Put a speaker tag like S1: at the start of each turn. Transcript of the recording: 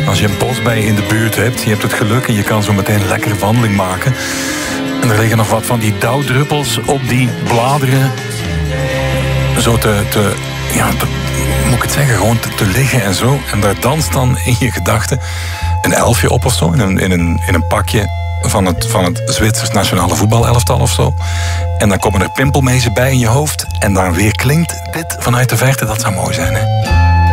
S1: Als je een bosbij in de buurt hebt, je hebt het geluk en je kan zo meteen lekker wandeling maken. En er liggen nog wat van die dauwdruppels op die bladeren. Zo moet ik het zeggen, gewoon te liggen en zo. En daar danst dan in je gedachten een elfje op of zo, in een pakje van het Zwitsers nationale voetbalelftal of zo. En dan komen er pimpelmezen bij in je hoofd en dan weer klinkt dit vanuit de verte. Dat zou mooi zijn, hè?